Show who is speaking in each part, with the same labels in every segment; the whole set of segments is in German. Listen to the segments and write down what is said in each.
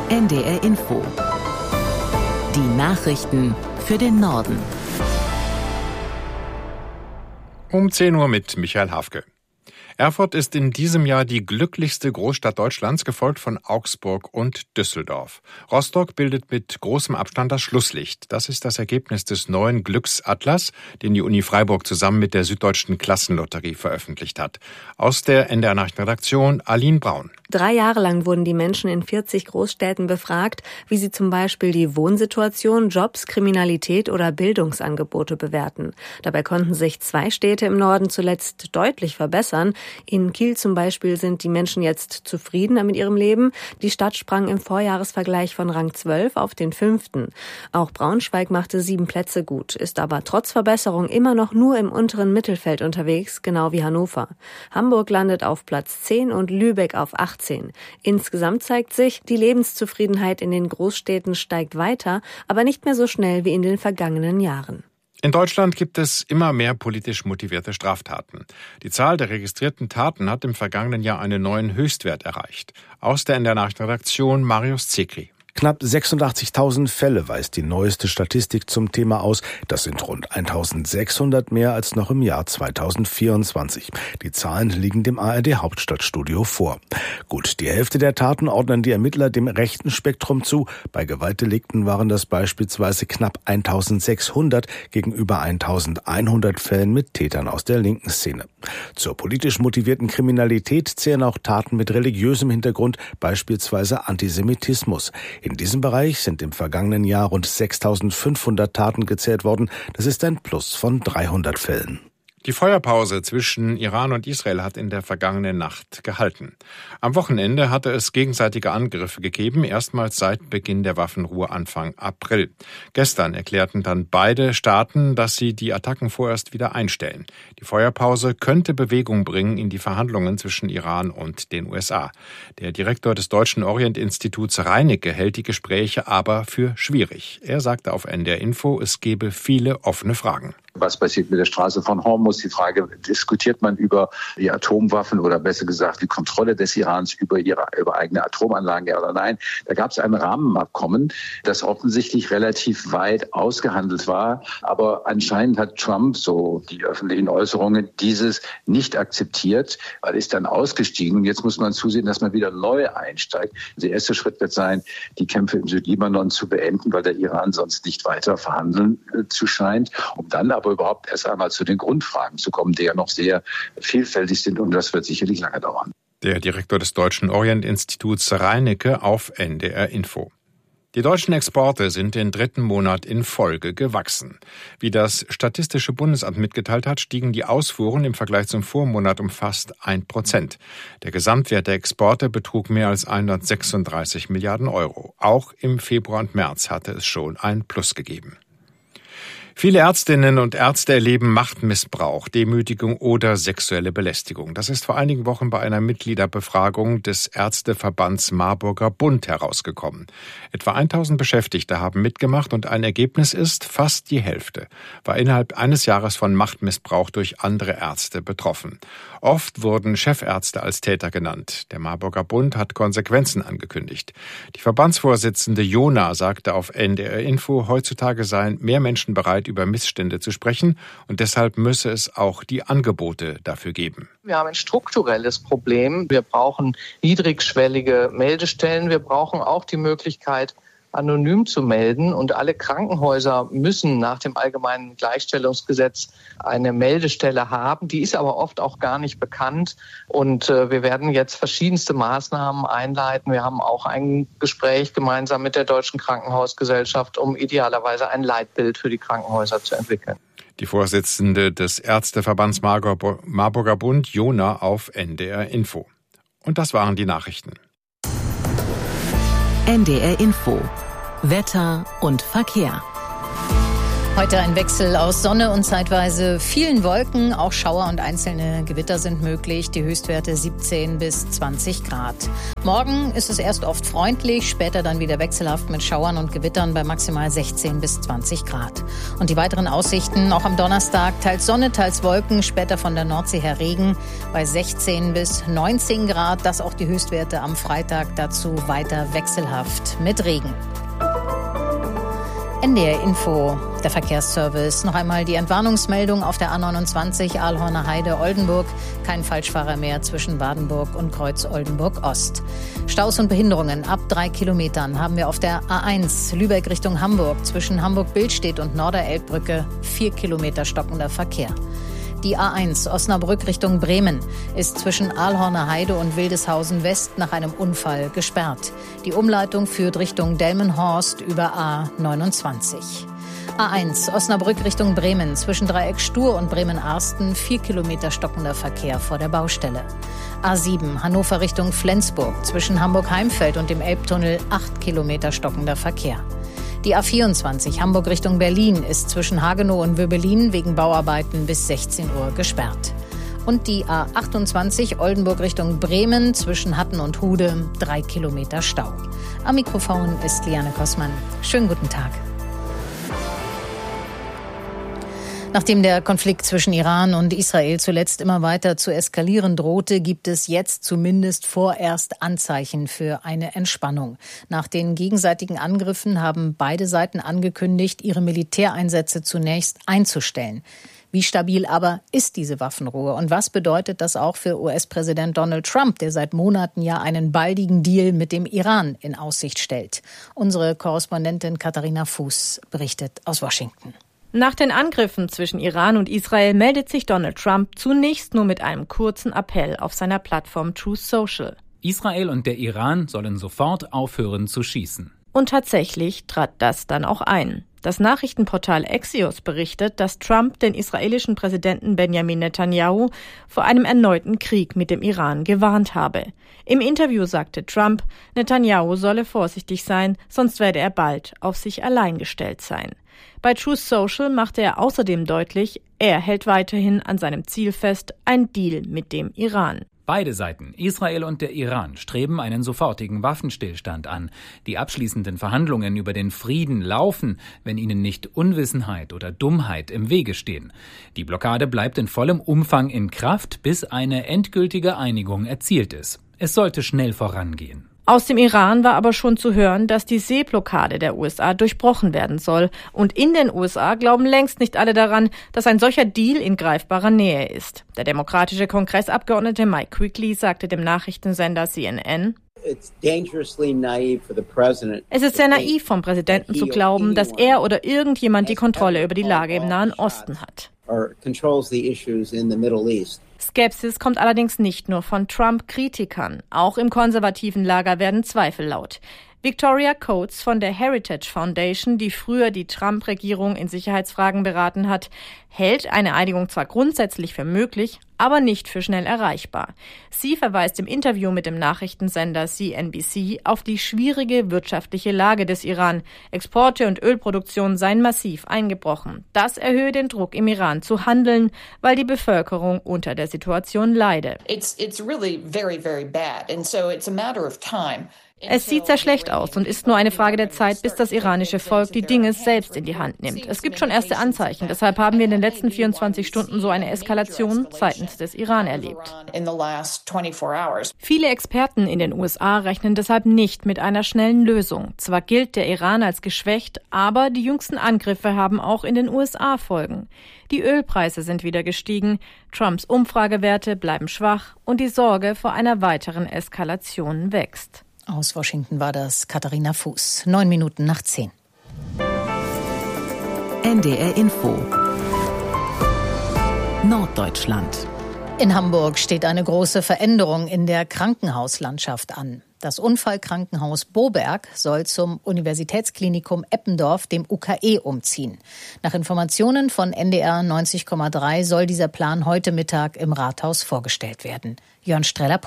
Speaker 1: NDR Info. Die Nachrichten für den Norden.
Speaker 2: Um 10 Uhr mit Michael Hafke. Erfurt ist in diesem Jahr die glücklichste Großstadt Deutschlands, gefolgt von Augsburg und Düsseldorf. Rostock bildet mit großem Abstand das Schlusslicht. Das ist das Ergebnis des neuen Glücksatlas, den die Uni Freiburg zusammen mit der Süddeutschen Klassenlotterie veröffentlicht hat. Aus der NDR Nachrichtenredaktion Aline Braun.
Speaker 3: 3 Jahre lang wurden die Menschen in 40 Großstädten befragt, wie sie zum Beispiel die Wohnsituation, Jobs, Kriminalität oder Bildungsangebote bewerten. Dabei konnten sich 2 Städte im Norden zuletzt deutlich verbessern. In Kiel zum Beispiel sind die Menschen jetzt zufriedener mit ihrem Leben. Die Stadt sprang im Vorjahresvergleich von Rang 12 auf den 5. Auch Braunschweig machte 7 Plätze gut, ist aber trotz Verbesserung immer noch nur im unteren Mittelfeld unterwegs, genau wie Hannover. Hamburg landet auf Platz 10 und Lübeck auf 18. Insgesamt zeigt sich, die Lebenszufriedenheit in den Großstädten steigt weiter, aber nicht mehr so schnell wie in den vergangenen Jahren.
Speaker 2: In Deutschland gibt es immer mehr politisch motivierte Straftaten. Die Zahl der registrierten Taten hat im vergangenen Jahr einen neuen Höchstwert erreicht. Aus der NDR Nachrichtenredaktion Marius Zekri.
Speaker 4: Knapp 86.000 Fälle weist die neueste Statistik zum Thema aus. Das sind rund 1.600 mehr als noch im Jahr 2024. Die Zahlen liegen dem ARD-Hauptstadtstudio vor. Gut, die Hälfte der Taten ordnen die Ermittler dem rechten Spektrum zu. Bei Gewaltdelikten waren das beispielsweise knapp 1.600 gegenüber 1.100 Fällen mit Tätern aus der linken Szene. Zur politisch motivierten Kriminalität zählen auch Taten mit religiösem Hintergrund, beispielsweise Antisemitismus. In diesem Bereich sind im vergangenen Jahr rund 6.500 Taten gezählt worden. Das ist ein Plus von 300 Fällen.
Speaker 2: Die Feuerpause zwischen Iran und Israel hat in der vergangenen Nacht gehalten. Am Wochenende hatte es gegenseitige Angriffe gegeben, erstmals seit Beginn der Waffenruhe Anfang April. Gestern erklärten dann beide Staaten, dass sie die Attacken vorerst wieder einstellen. Die Feuerpause könnte Bewegung bringen in die Verhandlungen zwischen Iran und den USA. Der Direktor des Deutschen Orient-Instituts Reinecke hält die Gespräche aber für schwierig. Er sagte auf NDR Info, es gebe viele offene Fragen.
Speaker 5: Was passiert mit der Straße von Hormuz? Die Frage, diskutiert man über die Atomwaffen oder besser gesagt die Kontrolle des Irans über eigene Atomanlagen, ja oder nein? Da gab es ein Rahmenabkommen, das offensichtlich relativ weit ausgehandelt war. Aber anscheinend hat Trump, so die öffentlichen Äußerungen, dieses nicht akzeptiert, weil ist dann ausgestiegen. Und jetzt muss man zusehen, dass man wieder neu einsteigt. Der erste Schritt wird sein, die Kämpfe im Südlibanon zu beenden, weil der Iran sonst nicht weiter verhandeln zu scheint, um dann aber überhaupt erst einmal zu den Grundfragen zu kommen, die ja noch sehr vielfältig sind, und das wird sicherlich lange dauern.
Speaker 2: Der Direktor des Deutschen Orient-Instituts Reinecke auf NDR Info. Die deutschen Exporte sind den 3. Monat in Folge gewachsen. Wie das Statistische Bundesamt mitgeteilt hat, stiegen die Ausfuhren im Vergleich zum Vormonat um fast 1%. Der Gesamtwert der Exporte betrug mehr als 136 Milliarden Euro. Auch im Februar und März hatte es schon ein Plus gegeben. Viele Ärztinnen und Ärzte erleben Machtmissbrauch, Demütigung oder sexuelle Belästigung. Das ist vor einigen Wochen bei einer Mitgliederbefragung des Ärzteverbands Marburger Bund herausgekommen. Etwa 1.000 Beschäftigte haben mitgemacht und ein Ergebnis ist, fast die Hälfte war innerhalb eines Jahres von Machtmissbrauch durch andere Ärzte betroffen. Oft wurden Chefärzte als Täter genannt. Der Marburger Bund hat Konsequenzen angekündigt. Die Verbandsvorsitzende Jona sagte auf NDR Info, heutzutage seien mehr Menschen bereit, über Missstände zu sprechen, und deshalb müsse es auch die Angebote dafür geben.
Speaker 6: Wir haben ein strukturelles Problem. Wir brauchen niedrigschwellige Meldestellen. Wir brauchen auch die Möglichkeit, anonym zu melden. Und alle Krankenhäuser müssen nach dem Allgemeinen Gleichstellungsgesetz eine Meldestelle haben. Die ist aber oft auch gar nicht bekannt. Und wir werden jetzt verschiedenste Maßnahmen einleiten. Wir haben auch ein Gespräch gemeinsam mit der Deutschen Krankenhausgesellschaft, um idealerweise ein Leitbild für die Krankenhäuser zu entwickeln.
Speaker 2: Die Vorsitzende des Ärzteverbands Marburger Bund, Jona, auf NDR Info. Und das waren die Nachrichten.
Speaker 1: NDR Info. Wetter und Verkehr.
Speaker 7: Heute ein Wechsel aus Sonne und zeitweise vielen Wolken. Auch Schauer und einzelne Gewitter sind möglich. Die Höchstwerte 17 bis 20 Grad. Morgen ist es erst oft freundlich, später dann wieder wechselhaft mit Schauern und Gewittern bei maximal 16 bis 20 Grad. Und die weiteren Aussichten auch am Donnerstag. Teils Sonne, teils Wolken, später von der Nordsee her Regen bei 16 bis 19 Grad. Das auch die Höchstwerte am Freitag. Dazu weiter wechselhaft mit Regen. NDR Info, der Verkehrsservice. Noch einmal die Entwarnungsmeldung auf der A29 Aalhorner Heide Oldenburg. Kein Falschfahrer mehr zwischen Wadenburg und Kreuz Oldenburg Ost. Staus und Behinderungen ab 3 Kilometern haben wir auf der A1 Lübeck Richtung Hamburg. Zwischen Hamburg-Billstedt und Norderelbbrücke 4 Kilometer stockender Verkehr. Die A1 Osnabrück Richtung Bremen ist zwischen Aalhorner Heide und Wildeshausen West nach einem Unfall gesperrt. Die Umleitung führt Richtung Delmenhorst über A29. A1 Osnabrück Richtung Bremen zwischen Dreieck Stur und Bremen-Arsten 4 Kilometer stockender Verkehr vor der Baustelle. A7 Hannover Richtung Flensburg zwischen Hamburg-Heimfeld und dem Elbtunnel 8 Kilometer stockender Verkehr. Die A24 Hamburg Richtung Berlin ist zwischen Hagenow und Wöbelin wegen Bauarbeiten bis 16 Uhr gesperrt. Und die A28 Oldenburg Richtung Bremen zwischen Hatten und Hude 3 Kilometer Stau. Am Mikrofon ist Liane Kossmann. Schönen guten Tag. Nachdem der Konflikt zwischen Iran und Israel zuletzt immer weiter zu eskalieren drohte, gibt es jetzt zumindest vorerst Anzeichen für eine Entspannung. Nach den gegenseitigen Angriffen haben beide Seiten angekündigt, ihre Militäreinsätze zunächst einzustellen. Wie stabil aber ist diese Waffenruhe und was bedeutet das auch für US-Präsident Donald Trump, der seit Monaten ja einen baldigen Deal mit dem Iran in Aussicht stellt? Unsere Korrespondentin Katharina Fuß berichtet aus Washington.
Speaker 8: Nach den Angriffen zwischen Iran und Israel meldet sich Donald Trump zunächst nur mit einem kurzen Appell auf seiner Plattform Truth Social.
Speaker 9: Israel und der Iran sollen sofort aufhören zu schießen.
Speaker 8: Und tatsächlich trat das dann auch ein. Das Nachrichtenportal Axios berichtet, dass Trump den israelischen Präsidenten Benjamin Netanyahu vor einem erneuten Krieg mit dem Iran gewarnt habe. Im Interview sagte Trump, Netanyahu solle vorsichtig sein, sonst werde er bald auf sich allein gestellt sein. Bei Truth Social machte er außerdem deutlich, er hält weiterhin an seinem Ziel fest, ein Deal mit dem Iran.
Speaker 9: Beide Seiten, Israel und der Iran, streben einen sofortigen Waffenstillstand an. Die abschließenden Verhandlungen über den Frieden laufen, wenn ihnen nicht Unwissenheit oder Dummheit im Wege stehen. Die Blockade bleibt in vollem Umfang in Kraft, bis eine endgültige Einigung erzielt ist. Es sollte schnell vorangehen.
Speaker 8: Aus dem Iran war aber schon zu hören, dass die Seeblockade der USA durchbrochen werden soll. Und in den USA glauben längst nicht alle daran, dass ein solcher Deal in greifbarer Nähe ist. Der demokratische Kongressabgeordnete Mike Quigley sagte dem Nachrichtensender CNN, es ist sehr naiv vom Präsidenten zu glauben, dass er oder irgendjemand die Kontrolle über die Lage im Nahen Osten hat. Skepsis kommt allerdings nicht nur von Trump-Kritikern. Auch im konservativen Lager werden Zweifel laut. Victoria Coates von der Heritage Foundation, die früher die Trump-Regierung in Sicherheitsfragen beraten hat, hält eine Einigung zwar grundsätzlich für möglich, aber nicht für schnell erreichbar. Sie verweist im Interview mit dem Nachrichtensender CNBC auf die schwierige wirtschaftliche Lage des Iran. Exporte und Ölproduktion seien massiv eingebrochen. Das erhöhe den Druck im Iran zu handeln, weil die Bevölkerung unter der Situation leide.
Speaker 10: It's really very, very bad. And so it's a matter of time.
Speaker 8: Es sieht sehr schlecht aus und ist nur eine Frage der Zeit, bis das iranische Volk die Dinge selbst in die Hand nimmt. Es gibt schon erste Anzeichen. Deshalb haben wir in den letzten 24 Stunden so eine Eskalation seitens des Iran erlebt. Viele Experten in den USA rechnen deshalb nicht mit einer schnellen Lösung. Zwar gilt der Iran als geschwächt, aber die jüngsten Angriffe haben auch in den USA Folgen. Die Ölpreise sind wieder gestiegen, Trumps Umfragewerte bleiben schwach und die Sorge vor einer weiteren Eskalation wächst.
Speaker 7: Aus Washington war das Katharina Fuß. 9:09.
Speaker 1: NDR Info. Norddeutschland.
Speaker 7: In Hamburg steht eine große Veränderung in der Krankenhauslandschaft an. Das Unfallkrankenhaus Boberg soll zum Universitätsklinikum Eppendorf, dem UKE, umziehen. Nach Informationen von NDR 90,3 soll dieser Plan heute Mittag im Rathaus vorgestellt werden. Jörn Streller-Pohl.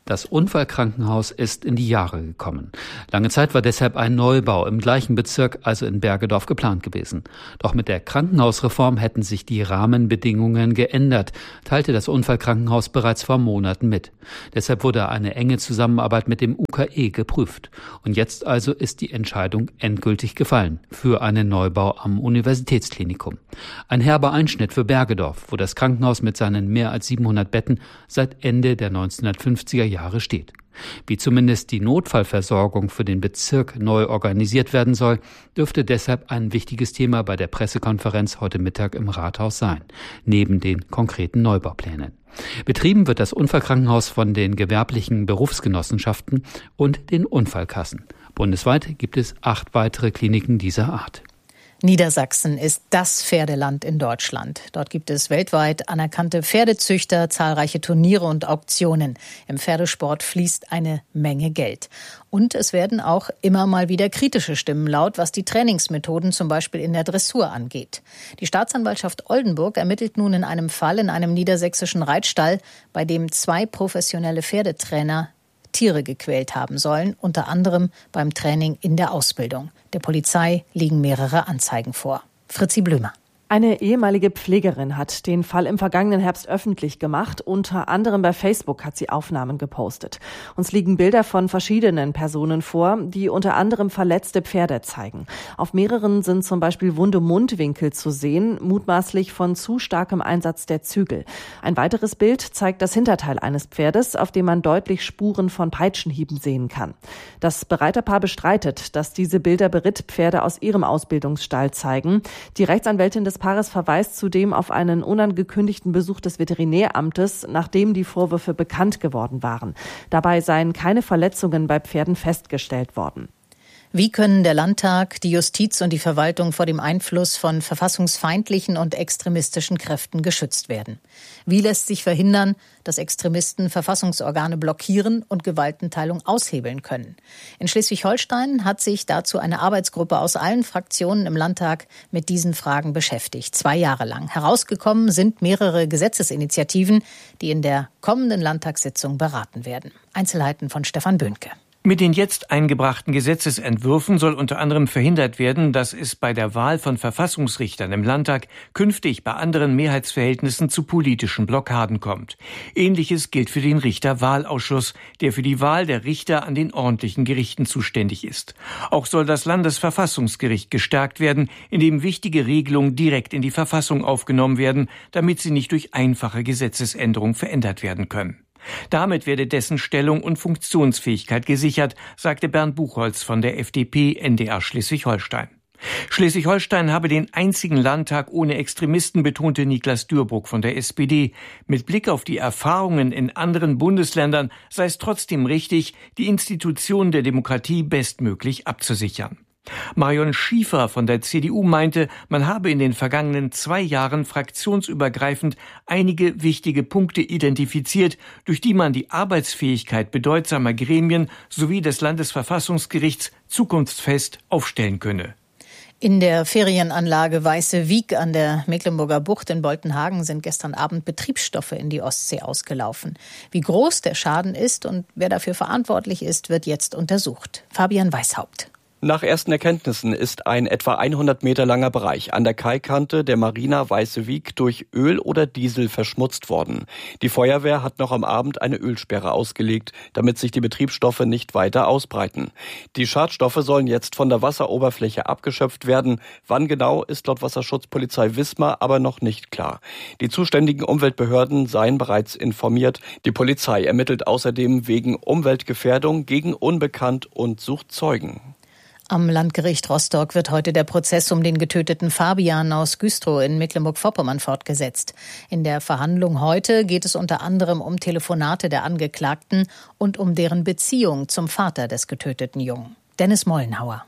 Speaker 11: Das Unfallkrankenhaus ist in die Jahre gekommen. Lange Zeit war deshalb ein Neubau im gleichen Bezirk, also in Bergedorf, geplant gewesen. Doch mit der Krankenhausreform hätten sich die Rahmenbedingungen geändert, teilte das Unfallkrankenhaus bereits vor Monaten mit. Deshalb wurde eine enge Zusammenarbeit mit dem UKE geprüft. Und jetzt also ist die Entscheidung endgültig gefallen für einen Neubau am Universitätsklinikum. Ein herber Einschnitt für Bergedorf, wo das Krankenhaus mit seinen mehr als 700 Betten seit Ende der 1950er Jahre steht. Wie zumindest die Notfallversorgung für den Bezirk neu organisiert werden soll, dürfte deshalb ein wichtiges Thema bei der Pressekonferenz heute Mittag im Rathaus sein, neben den konkreten Neubauplänen. Betrieben wird das Unfallkrankenhaus von den gewerblichen Berufsgenossenschaften und den Unfallkassen. Bundesweit gibt es 8 weitere Kliniken dieser Art.
Speaker 7: Niedersachsen ist das Pferdeland in Deutschland. Dort gibt es weltweit anerkannte Pferdezüchter, zahlreiche Turniere und Auktionen. Im Pferdesport fließt eine Menge Geld. Und es werden auch immer mal wieder kritische Stimmen laut, was die Trainingsmethoden zum Beispiel in der Dressur angeht. Die Staatsanwaltschaft Oldenburg ermittelt nun in einem Fall in einem niedersächsischen Reitstall, bei dem 2 professionelle Pferdetrainer Tiere gequält haben sollen, unter anderem beim Training in der Ausbildung. Der Polizei liegen mehrere Anzeigen vor. Fritzi Blömer.
Speaker 12: Eine ehemalige Pflegerin hat den Fall im vergangenen Herbst öffentlich gemacht. Unter anderem bei Facebook hat sie Aufnahmen gepostet. Uns liegen Bilder von verschiedenen Personen vor, die unter anderem verletzte Pferde zeigen. Auf mehreren sind zum Beispiel wunde Mundwinkel zu sehen, mutmaßlich von zu starkem Einsatz der Zügel. Ein weiteres Bild zeigt das Hinterteil eines Pferdes, auf dem man deutlich Spuren von Peitschenhieben sehen kann. Das Bereiterpaar bestreitet, dass diese Bilder Berittpferde aus ihrem Ausbildungsstall zeigen. Die Rechtsanwältin des Paares verweist zudem auf einen unangekündigten Besuch des Veterinäramtes, nachdem die Vorwürfe bekannt geworden waren. Dabei seien keine Verletzungen bei Pferden festgestellt worden.
Speaker 7: Wie können der Landtag, die Justiz und die Verwaltung vor dem Einfluss von verfassungsfeindlichen und extremistischen Kräften geschützt werden? Wie lässt sich verhindern, dass Extremisten Verfassungsorgane blockieren und Gewaltenteilung aushebeln können? In Schleswig-Holstein hat sich dazu eine Arbeitsgruppe aus allen Fraktionen im Landtag mit diesen Fragen beschäftigt, 2 Jahre lang. Herausgekommen sind mehrere Gesetzesinitiativen, die in der kommenden Landtagssitzung beraten werden. Einzelheiten von Stefan Böhnke.
Speaker 13: Mit den jetzt eingebrachten Gesetzesentwürfen soll unter anderem verhindert werden, dass es bei der Wahl von Verfassungsrichtern im Landtag künftig bei anderen Mehrheitsverhältnissen zu politischen Blockaden kommt. Ähnliches gilt für den Richterwahlausschuss, der für die Wahl der Richter an den ordentlichen Gerichten zuständig ist. Auch soll das Landesverfassungsgericht gestärkt werden, indem wichtige Regelungen direkt in die Verfassung aufgenommen werden, damit sie nicht durch einfache Gesetzesänderungen verändert werden können. Damit werde dessen Stellung und Funktionsfähigkeit gesichert, sagte Bernd Buchholz von der FDP NDR Schleswig-Holstein. Schleswig-Holstein habe den einzigen Landtag ohne Extremisten, betonte Niklas Dürburg von der SPD. Mit Blick auf die Erfahrungen in anderen Bundesländern sei es trotzdem richtig, die Institutionen der Demokratie bestmöglich abzusichern. Marion Schiefer von der CDU meinte, man habe in den vergangenen 2 Jahren fraktionsübergreifend einige wichtige Punkte identifiziert, durch die man die Arbeitsfähigkeit bedeutsamer Gremien sowie des Landesverfassungsgerichts zukunftsfest aufstellen könne.
Speaker 7: In der Ferienanlage Weiße Wiek an der Mecklenburger Bucht in Boltenhagen sind gestern Abend Betriebsstoffe in die Ostsee ausgelaufen. Wie groß der Schaden ist und wer dafür verantwortlich ist, wird jetzt untersucht. Fabian Weishaupt.
Speaker 14: Nach ersten Erkenntnissen ist ein etwa 100 Meter langer Bereich an der Kaikante der Marina Weiße Wiek durch Öl oder Diesel verschmutzt worden. Die Feuerwehr hat noch am Abend eine Ölsperre ausgelegt, damit sich die Betriebsstoffe nicht weiter ausbreiten. Die Schadstoffe sollen jetzt von der Wasseroberfläche abgeschöpft werden. Wann genau, ist laut Wasserschutzpolizei Wismar aber noch nicht klar. Die zuständigen Umweltbehörden seien bereits informiert. Die Polizei ermittelt außerdem wegen Umweltgefährdung gegen Unbekannt und sucht Zeugen.
Speaker 7: Am Landgericht Rostock wird heute der Prozess um den getöteten Fabian aus Güstrow in Mecklenburg-Vorpommern fortgesetzt. In der Verhandlung heute geht es unter anderem um Telefonate der Angeklagten und um deren Beziehung zum Vater des getöteten Jungen. Dennis Mollenhauer.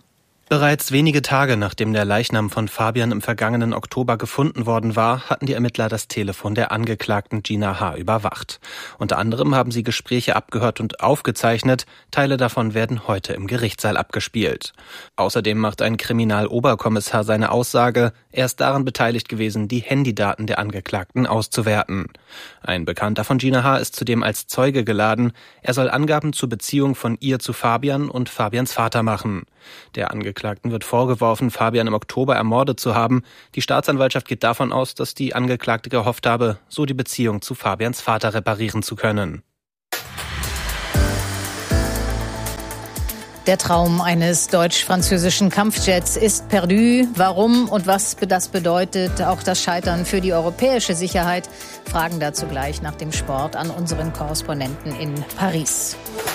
Speaker 15: Bereits wenige Tage nachdem der Leichnam von Fabian im vergangenen Oktober gefunden worden war, hatten die Ermittler das Telefon der Angeklagten Gina H. überwacht. Unter anderem haben sie Gespräche abgehört und aufgezeichnet. Teile davon werden heute im Gerichtssaal abgespielt. Außerdem macht ein Kriminaloberkommissar seine Aussage, er ist daran beteiligt gewesen, die Handydaten der Angeklagten auszuwerten. Ein Bekannter von Gina H. ist zudem als Zeuge geladen. Er soll Angaben zur Beziehung von ihr zu Fabian und Fabians Vater machen. Der Angeklagten wird vorgeworfen, Fabian im Oktober ermordet zu haben. Die Staatsanwaltschaft geht davon aus, dass die Angeklagte gehofft habe, so die Beziehung zu Fabians Vater reparieren zu können.
Speaker 7: Der Traum eines deutsch-französischen Kampfjets ist perdu. Warum und was das bedeutet, auch das Scheitern für die europäische Sicherheit, fragen dazu gleich nach dem Sport an unseren Korrespondenten in Paris.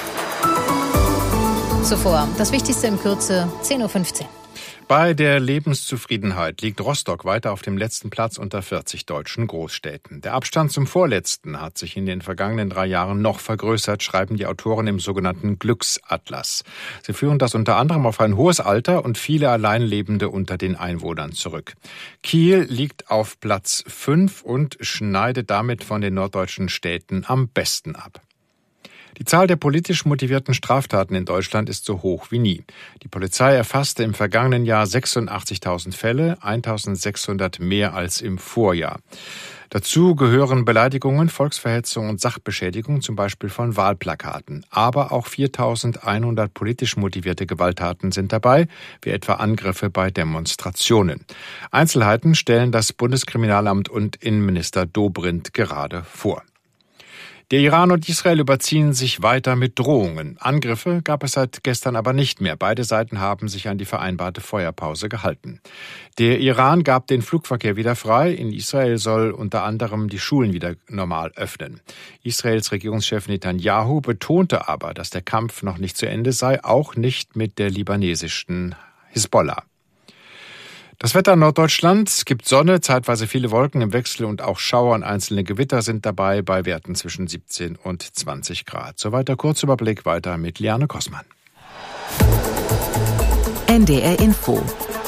Speaker 7: Zuvor das Wichtigste in Kürze, 10.15 Uhr.
Speaker 2: Bei der Lebenszufriedenheit liegt Rostock weiter auf dem letzten Platz unter 40 deutschen Großstädten. Der Abstand zum Vorletzten hat sich in den vergangenen 3 Jahren noch vergrößert, schreiben die Autoren im sogenannten Glücksatlas. Sie führen das unter anderem auf ein hohes Alter und viele Alleinlebende unter den Einwohnern zurück. Kiel liegt auf Platz 5 und schneidet damit von den norddeutschen Städten am besten ab. Die Zahl der politisch motivierten Straftaten in Deutschland ist so hoch wie nie. Die Polizei erfasste im vergangenen Jahr 86.000 Fälle, 1.600 mehr als im Vorjahr. Dazu gehören Beleidigungen, Volksverhetzung und Sachbeschädigung, zum Beispiel von Wahlplakaten. Aber auch 4.100 politisch motivierte Gewalttaten sind dabei, wie etwa Angriffe bei Demonstrationen. Einzelheiten stellen das Bundeskriminalamt und Innenminister Dobrindt gerade vor. Der Iran und Israel überziehen sich weiter mit Drohungen. Angriffe gab es seit gestern aber nicht mehr. Beide Seiten haben sich an die vereinbarte Feuerpause gehalten. Der Iran gab den Flugverkehr wieder frei. In Israel soll unter anderem die Schulen wieder normal öffnen. Israels Regierungschef Netanyahu betonte aber, dass der Kampf noch nicht zu Ende sei, auch nicht mit der libanesischen Hisbollah. Das Wetter in Norddeutschland, es gibt Sonne, zeitweise viele Wolken im Wechsel und auch Schauer und einzelne Gewitter sind dabei bei Werten zwischen 17 und 20 Grad. Soweit der Kurzüberblick, weiter mit Liane Kossmann.
Speaker 1: NDR Info.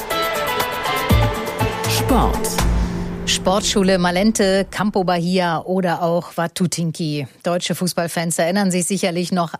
Speaker 1: Sport.
Speaker 7: Sportschule Malente, Campo Bahia oder auch Watutinki. Deutsche Fußballfans erinnern sich sicherlich noch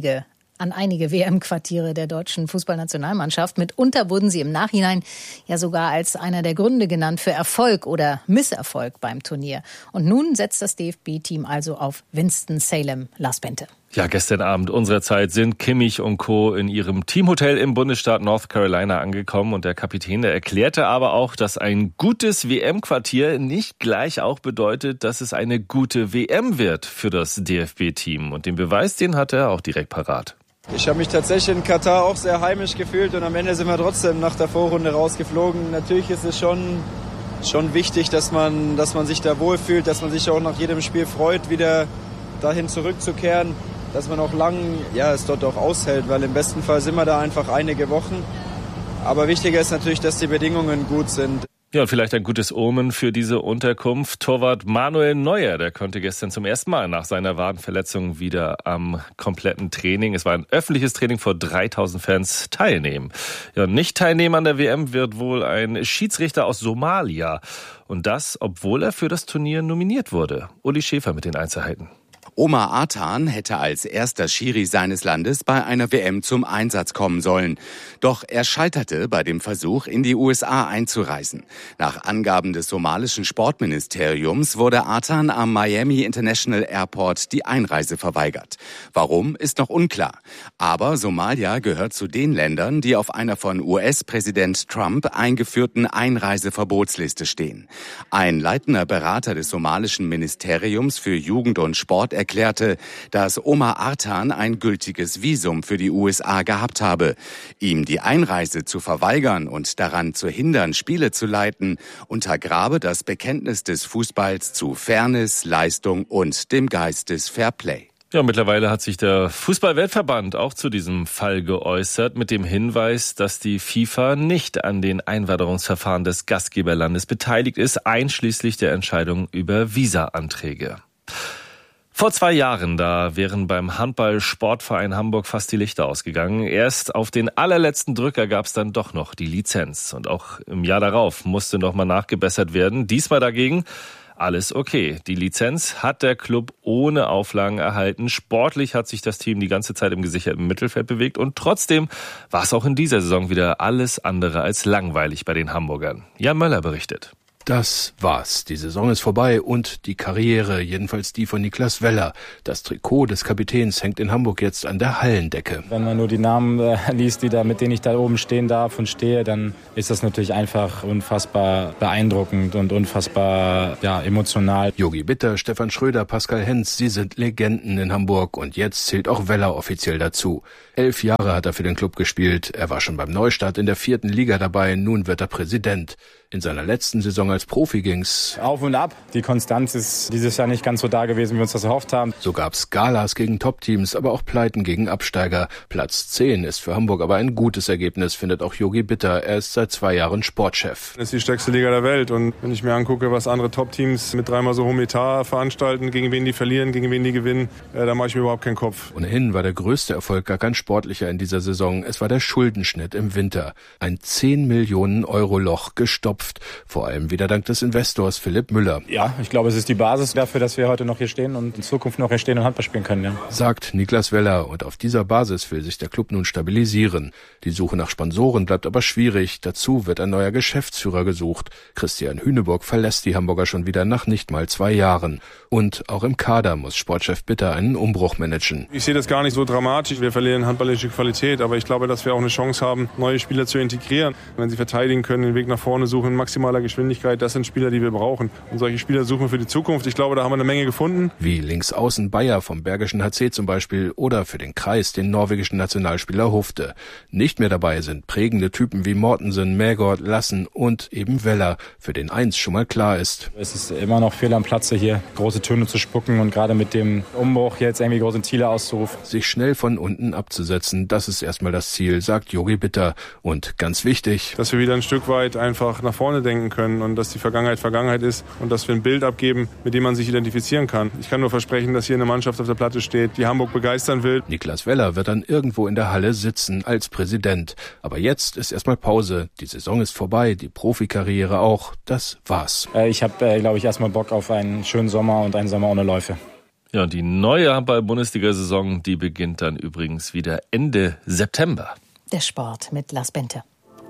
Speaker 7: an einige WM-Quartiere der deutschen Fußballnationalmannschaft. Mitunter wurden sie im Nachhinein ja sogar als einer der Gründe genannt für Erfolg oder Misserfolg beim Turnier. Und nun setzt das DFB-Team also auf Winston-Salem. Lars Bente.
Speaker 16: Ja, gestern Abend unserer Zeit sind Kimmich und Co. in ihrem Teamhotel im Bundesstaat North Carolina angekommen. Und der Kapitän, der erklärte aber auch, dass ein gutes WM-Quartier nicht gleich auch bedeutet, dass es eine gute WM wird für das DFB-Team. Und den Beweis, den hat er auch direkt parat.
Speaker 17: Ich habe mich tatsächlich in Katar auch sehr heimisch gefühlt und am Ende sind wir trotzdem nach der Vorrunde rausgeflogen. Natürlich ist es schon wichtig, dass man sich da wohlfühlt, dass man sich auch nach jedem Spiel freut, wieder dahin zurückzukehren, dass man auch lang es dort auch aushält, weil im besten Fall sind wir da einfach einige Wochen. Aber wichtiger ist natürlich, dass die Bedingungen gut sind.
Speaker 16: Ja, und vielleicht ein gutes Omen für diese Unterkunft. Torwart Manuel Neuer, der konnte gestern zum ersten Mal nach seiner Wadenverletzung wieder am kompletten Training, es war ein öffentliches Training vor 3.000 Fans, teilnehmen. Ja, nicht teilnehmen an der WM wird wohl ein Schiedsrichter aus Somalia. Und das, obwohl er für das Turnier nominiert wurde. Uli Schäfer mit den Einzelheiten.
Speaker 18: Omar Artan hätte als erster Schiri seines Landes bei einer WM zum Einsatz kommen sollen. Doch er scheiterte bei dem Versuch, in die USA einzureisen. Nach Angaben des somalischen Sportministeriums wurde Artan am Miami International Airport die Einreise verweigert. Warum, ist noch unklar. Aber Somalia gehört zu den Ländern, die auf einer von US-Präsident Trump eingeführten Einreiseverbotsliste stehen. Ein leitender Berater des somalischen Ministeriums für Jugend und Sport erklärte, dass Omar Artan ein gültiges Visum für die USA gehabt habe. Ihm die Einreise zu verweigern und daran zu hindern, Spiele zu leiten, untergrabe das Bekenntnis des Fußballs zu Fairness, Leistung und dem Geist des Fairplay.
Speaker 16: Ja, mittlerweile hat sich der Fußball-Weltverband auch zu diesem Fall geäußert mit dem Hinweis, dass die FIFA nicht an den Einwanderungsverfahren des Gastgeberlandes beteiligt ist, einschließlich der Entscheidung über Visa-Anträge. Vor 2 Jahren, da wären beim Handball-Sportverein Hamburg fast die Lichter ausgegangen. Erst auf den allerletzten Drücker gab es dann doch noch die Lizenz. Und auch im Jahr darauf musste nochmal nachgebessert werden. Diesmal dagegen alles okay. Die Lizenz hat der Club ohne Auflagen erhalten. Sportlich hat sich das Team die ganze Zeit im gesicherten Mittelfeld bewegt. Und trotzdem war es auch in dieser Saison wieder alles andere als langweilig bei den Hamburgern. Jan Möller berichtet.
Speaker 19: Das war's. Die Saison ist vorbei und die Karriere, jedenfalls die von Niklas Weller. Das Trikot des Kapitäns hängt in Hamburg jetzt an der Hallendecke.
Speaker 20: Wenn man nur die Namen liest, mit denen ich da oben stehen darf und stehe, dann ist das natürlich einfach unfassbar beeindruckend und unfassbar emotional.
Speaker 19: Jogi Bitter, Stefan Schröder, Pascal Hens, sie sind Legenden in Hamburg und jetzt zählt auch Weller offiziell dazu. 11 Jahre hat er für den Club gespielt. Er war schon beim Neustart in der 4. Liga dabei. Nun wird er Präsident. In seiner letzten Saison als Profi ging's
Speaker 20: auf und ab. Die Konstanz ist dieses Jahr nicht ganz so da gewesen, wie wir uns das erhofft haben.
Speaker 19: So gab's Galas gegen Top-Teams, aber auch Pleiten gegen Absteiger. Platz 10 ist für Hamburg aber ein gutes Ergebnis, findet auch Jogi Bitter. Er ist seit 2 Jahren Sportchef.
Speaker 21: Das ist die stärkste Liga der Welt. Und wenn ich mir angucke, was andere Top-Teams mit 3-mal so hohem Etat veranstalten, gegen wen die verlieren, gegen wen die gewinnen, da mache ich mir überhaupt keinen Kopf.
Speaker 19: Ohnehin war der größte Erfolg gar kein sportlicher in dieser Saison. Es war der Schuldenschnitt im Winter. Ein 10 Millionen Euro Loch gestopft. Vor allem wieder dank des Investors Philipp Müller.
Speaker 20: Ja, ich glaube, es ist die Basis dafür, dass wir heute noch hier stehen und in Zukunft noch hier stehen und Handball spielen können. Ja.
Speaker 19: Sagt Niklas Weller. Und auf dieser Basis will sich der Club nun stabilisieren. Die Suche nach Sponsoren bleibt aber schwierig. Dazu wird ein neuer Geschäftsführer gesucht. Christian Hüneburg verlässt die Hamburger schon wieder nach nicht mal 2 Jahren. Und auch im Kader muss Sportchef Bitter einen Umbruch managen.
Speaker 21: Ich sehe das gar nicht so dramatisch. Wir verlieren handballische Qualität, aber ich glaube, dass wir auch eine Chance haben, neue Spieler zu integrieren. Wenn sie verteidigen können, den Weg nach vorne suchen, in maximaler Geschwindigkeit, das sind Spieler, die wir brauchen. Und solche Spieler suchen wir für die Zukunft. Ich glaube, da haben wir eine Menge gefunden.
Speaker 19: Wie Linksaußen Bayer vom Bergischen HC zum Beispiel oder für den Kreis den norwegischen Nationalspieler Hufte. Nicht mehr dabei sind prägende Typen wie Mortensen, Mägord, Lassen und eben Weller, für den eins schon mal klar ist.
Speaker 20: Es ist immer noch fehl am Platze hier, große Töne zu spucken und gerade mit dem Umbruch jetzt irgendwie große Ziele auszurufen.
Speaker 19: Sich schnell von unten abzusetzen, das ist erstmal das Ziel, sagt Jogi Bitter. Und ganz wichtig,
Speaker 21: dass wir wieder ein Stück weit einfach nach vorne denken können und dass die Vergangenheit ist und dass wir ein Bild abgeben, mit dem man sich identifizieren kann. Ich kann nur versprechen, dass hier eine Mannschaft auf der Platte steht, die Hamburg begeistern will.
Speaker 19: Niklas Weller wird dann irgendwo in der Halle sitzen als Präsident. Aber jetzt ist erstmal Pause. Die Saison ist vorbei, die Profikarriere auch. Das war's.
Speaker 20: Ich habe, glaube ich, erstmal Bock auf einen schönen Sommer und einen Sommer ohne Läufe.
Speaker 16: Ja, und die neue Handball-Bundesliga-Saison, die beginnt dann übrigens wieder Ende September.
Speaker 7: Der Sport mit Lars Bente.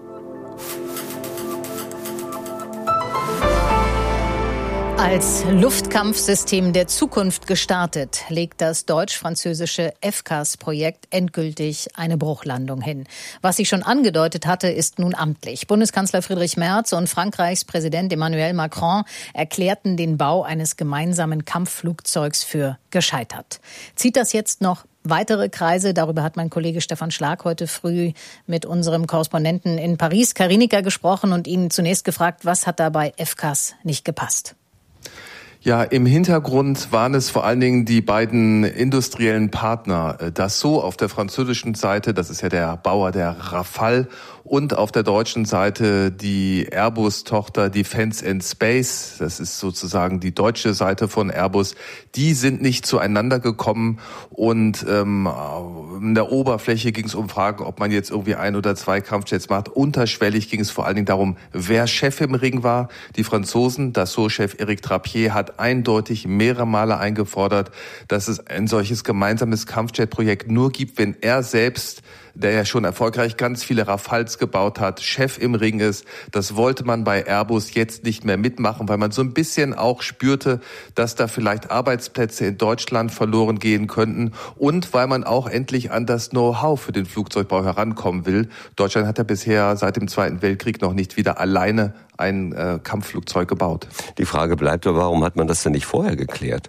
Speaker 7: Als Luftkampfsystem der Zukunft gestartet, legt das deutsch-französische FCAS-Projekt endgültig eine Bruchlandung hin. Was sich schon angedeutet hatte, ist nun amtlich. Bundeskanzler Friedrich Merz und Frankreichs Präsident Emmanuel Macron erklärten den Bau eines gemeinsamen Kampfflugzeugs für gescheitert. Zieht das jetzt noch weitere Kreise? Darüber hat mein Kollege Stefan Schlag heute früh mit unserem Korrespondenten in Paris, Kai Rienecker, gesprochen und ihn zunächst gefragt, was hat da bei FCAS nicht gepasst?
Speaker 22: Ja, im Hintergrund waren es vor allen Dingen die beiden industriellen Partner. Dassault auf der französischen Seite, das ist ja der Bauer der Rafale, und auf der deutschen Seite die Airbus-Tochter Defence and Space. Das ist sozusagen die deutsche Seite von Airbus. Die sind nicht zueinander gekommen und in der Oberfläche ging es um Fragen, ob man jetzt irgendwie 1 oder 2 Kampfjets macht. Unterschwellig ging es vor allen Dingen darum, wer Chef im Ring war. Die Franzosen, Dassault-Chef Éric Trappier hat eindeutig mehrere Male eingefordert, dass es ein solches gemeinsames Kampfjet-Projekt nur gibt, wenn er selbst, der ja schon erfolgreich ganz viele Rafales gebaut hat, Chef im Ring ist. Das wollte man bei Airbus jetzt nicht mehr mitmachen, weil man so ein bisschen auch spürte, dass da vielleicht Arbeitsplätze in Deutschland verloren gehen könnten und weil man auch endlich an das Know-how für den Flugzeugbau herankommen will. Deutschland hat ja bisher seit dem Zweiten Weltkrieg noch nicht wieder alleine ein Kampfflugzeug gebaut.
Speaker 23: Die Frage bleibt aber, warum hat man das denn nicht vorher geklärt?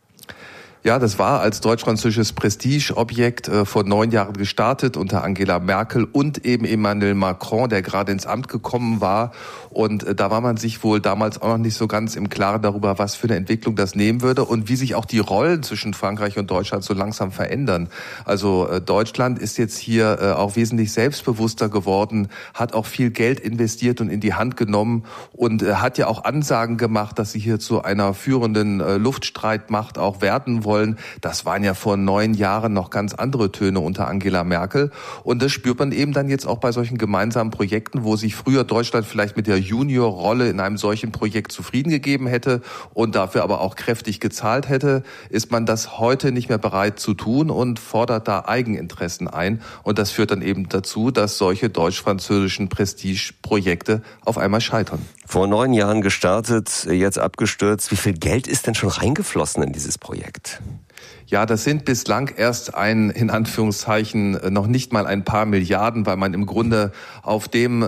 Speaker 22: Ja, das war als deutsch-französisches Prestigeobjekt vor 9 Jahren gestartet unter Angela Merkel und eben Emmanuel Macron, der gerade ins Amt gekommen war. Und da war man sich wohl damals auch noch nicht so ganz im Klaren darüber, was für eine Entwicklung das nehmen würde und wie sich auch die Rollen zwischen Frankreich und Deutschland so langsam verändern. Also Deutschland ist jetzt hier auch wesentlich selbstbewusster geworden, hat auch viel Geld investiert und in die Hand genommen und hat ja auch Ansagen gemacht, dass sie hier zu einer führenden Luftstreitmacht auch werden wollen. wollen. Das waren ja vor 9 Jahren noch ganz andere Töne unter Angela Merkel. Und das spürt man eben dann jetzt auch bei solchen gemeinsamen Projekten, wo sich früher Deutschland vielleicht mit der Juniorrolle in einem solchen Projekt zufrieden gegeben hätte und dafür aber auch kräftig gezahlt hätte, ist man das heute nicht mehr bereit zu tun und fordert da Eigeninteressen ein. Und das führt dann eben dazu, dass solche deutsch-französischen Prestigeprojekte auf einmal scheitern.
Speaker 23: Vor 9 Jahren gestartet, jetzt abgestürzt. Wie viel Geld ist denn schon reingeflossen in dieses Projekt?
Speaker 22: Ja, das sind bislang erst in Anführungszeichen, noch nicht mal ein paar Milliarden, weil man im Grunde auf dem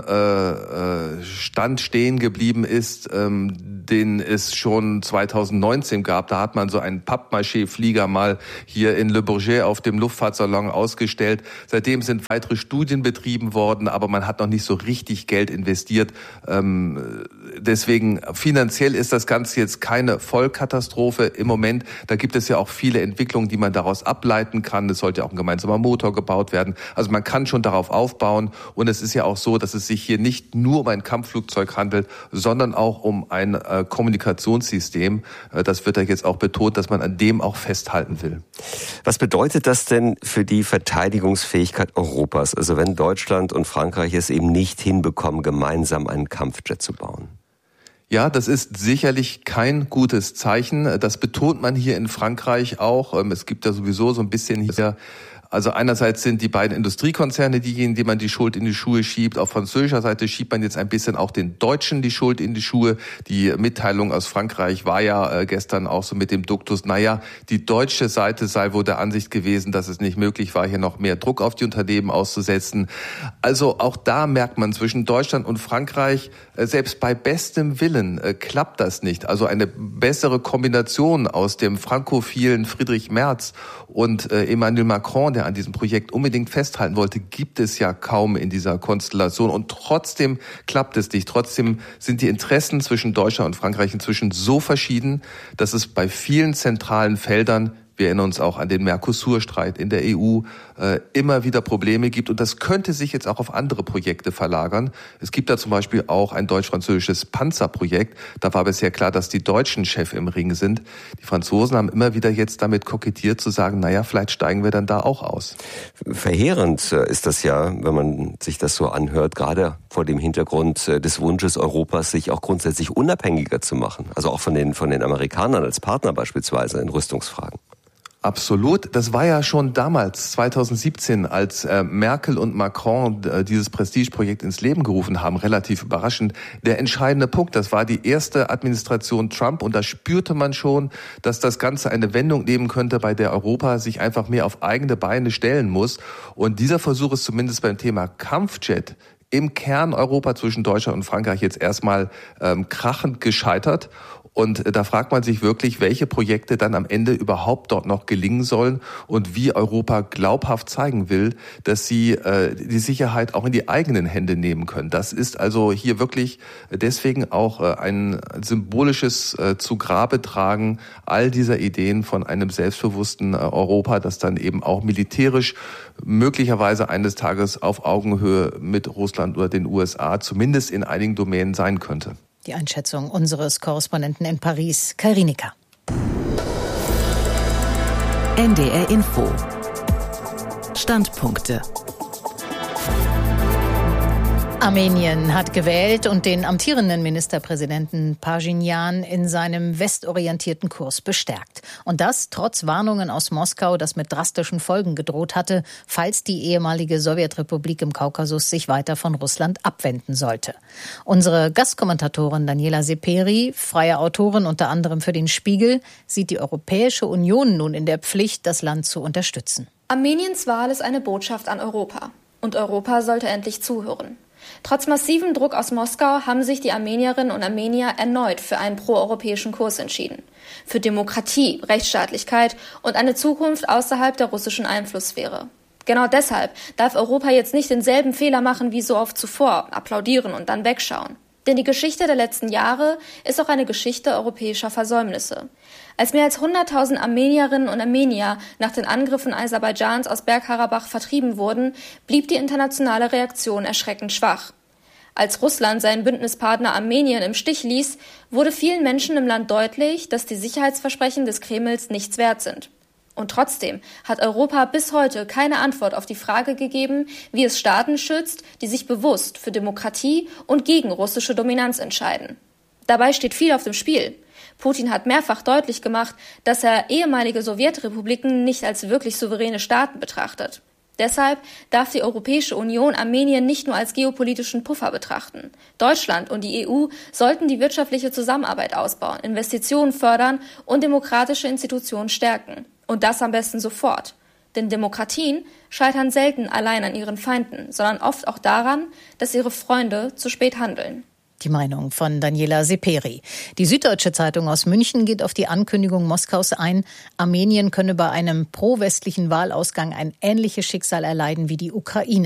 Speaker 22: Stand stehen geblieben ist, den es schon 2019 gab. Da hat man so einen Pappmaché-Flieger mal hier in Le Bourget auf dem Luftfahrtsalon ausgestellt. Seitdem sind weitere Studien betrieben worden, aber man hat noch nicht so richtig Geld investiert. Deswegen finanziell ist das Ganze jetzt keine Vollkatastrophe im Moment. Da gibt es ja auch viele Entwicklungen, die man daraus ableiten kann. Es sollte auch ein gemeinsamer Motor gebaut werden. Also man kann schon darauf aufbauen. Und es ist ja auch so, dass es sich hier nicht nur um ein Kampfflugzeug handelt, sondern auch um ein Kommunikationssystem. Das wird ja jetzt auch betont, dass man an dem auch festhalten will.
Speaker 23: Was bedeutet das denn für die Verteidigungsfähigkeit Europas? Also wenn Deutschland und Frankreich es eben nicht hinbekommen, gemeinsam einen Kampfjet zu bauen?
Speaker 22: Ja, das ist sicherlich kein gutes Zeichen. Das betont man hier in Frankreich auch. Es gibt ja sowieso so ein bisschen hier, also einerseits sind die beiden Industriekonzerne diejenigen, denen man die Schuld in die Schuhe schiebt. Auf französischer Seite schiebt man jetzt ein bisschen auch den Deutschen die Schuld in die Schuhe. Die Mitteilung aus Frankreich war ja gestern auch so mit dem Duktus, die deutsche Seite sei wohl der Ansicht gewesen, dass es nicht möglich war, hier noch mehr Druck auf die Unternehmen auszusetzen. Also auch da merkt man zwischen Deutschland und Frankreich, selbst bei bestem Willen klappt das nicht. Also eine bessere Kombination aus dem frankophilen Friedrich Merz und Emmanuel Macron, der an diesem Projekt unbedingt festhalten wollte, gibt es ja kaum in dieser Konstellation. Und trotzdem klappt es nicht. Trotzdem sind die Interessen zwischen Deutschland und Frankreich inzwischen so verschieden, dass es bei vielen zentralen Feldern, wir erinnern uns auch an den Mercosur-Streit in der EU, immer wieder Probleme gibt. Und das könnte sich jetzt auch auf andere Projekte verlagern. Es gibt da zum Beispiel auch ein deutsch-französisches Panzerprojekt. Da war bisher klar, dass die Deutschen Chef im Ring sind. Die Franzosen haben immer wieder jetzt damit kokettiert zu sagen, vielleicht steigen wir dann da auch aus.
Speaker 23: Verheerend ist das ja, wenn man sich das so anhört, gerade vor dem Hintergrund des Wunsches Europas, sich auch grundsätzlich unabhängiger zu machen. Also auch von den Amerikanern als Partner beispielsweise in Rüstungsfragen.
Speaker 22: Absolut. Das war ja schon damals, 2017, als Merkel und Macron dieses Prestigeprojekt ins Leben gerufen haben, relativ überraschend, der entscheidende Punkt. Das war die erste Administration Trump und da spürte man schon, dass das Ganze eine Wendung nehmen könnte, bei der Europa sich einfach mehr auf eigene Beine stellen muss. Und dieser Versuch ist zumindest beim Thema Kampfjet im Kern Europa zwischen Deutschland und Frankreich jetzt erstmal krachend gescheitert. Und da fragt man sich wirklich, welche Projekte dann am Ende überhaupt dort noch gelingen sollen und wie Europa glaubhaft zeigen will, dass sie die Sicherheit auch in die eigenen Hände nehmen können. Das ist also hier wirklich deswegen auch ein symbolisches zu Grabe tragen all dieser Ideen von einem selbstbewussten Europa, das dann eben auch militärisch möglicherweise eines Tages auf Augenhöhe mit Russland oder den USA zumindest in einigen Domänen sein könnte.
Speaker 7: Die Einschätzung unseres Korrespondenten in Paris, Kai Rienecker.
Speaker 1: NDR Info. Standpunkte.
Speaker 7: Armenien hat gewählt und den amtierenden Ministerpräsidenten Pashinyan in seinem westorientierten Kurs bestärkt. Und das trotz Warnungen aus Moskau, das mit drastischen Folgen gedroht hatte, falls die ehemalige Sowjetrepublik im Kaukasus sich weiter von Russland abwenden sollte. Unsere Gastkommentatorin Daniela Seperi, freie Autorin unter anderem für den Spiegel, sieht die Europäische Union nun in der Pflicht, das Land zu unterstützen.
Speaker 3: Armeniens Wahl ist eine Botschaft an Europa. Und Europa sollte endlich zuhören. Trotz massivem Druck aus Moskau haben sich die Armenierinnen und Armenier erneut für einen proeuropäischen Kurs entschieden. Für Demokratie, Rechtsstaatlichkeit und eine Zukunft außerhalb der russischen Einflusssphäre. Genau deshalb darf Europa jetzt nicht denselben Fehler machen wie so oft zuvor, applaudieren und dann wegschauen. Denn die Geschichte der letzten Jahre ist auch eine Geschichte europäischer Versäumnisse. Als mehr als 100.000 Armenierinnen und Armenier nach den Angriffen Aserbaidschans aus Bergkarabach vertrieben wurden, blieb die internationale Reaktion erschreckend schwach. Als Russland seinen Bündnispartner Armenien im Stich ließ, wurde vielen Menschen im Land deutlich, dass die Sicherheitsversprechen des Kremls nichts wert sind. Und trotzdem hat Europa bis heute keine Antwort auf die Frage gegeben, wie es Staaten schützt, die sich bewusst für Demokratie und gegen russische Dominanz entscheiden. Dabei steht viel auf dem Spiel. Putin hat mehrfach deutlich gemacht, dass er ehemalige Sowjetrepubliken nicht als wirklich souveräne Staaten betrachtet. Deshalb darf die Europäische Union Armenien nicht nur als geopolitischen Puffer betrachten. Deutschland und die EU sollten die wirtschaftliche Zusammenarbeit ausbauen, Investitionen fördern und demokratische Institutionen stärken. Und das am besten sofort. Denn Demokratien scheitern selten allein an ihren Feinden, sondern oft auch daran, dass ihre Freunde zu spät handeln.
Speaker 7: Die Meinung von Daniela Seperi. Die Süddeutsche Zeitung aus München geht auf die Ankündigung Moskaus ein, Armenien könne bei einem pro-westlichen Wahlausgang ein ähnliches Schicksal erleiden wie die Ukraine.